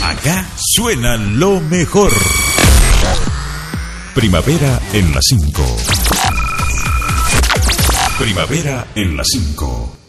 Acá suena lo mejor. Primavera en la 5. Primavera en la 5.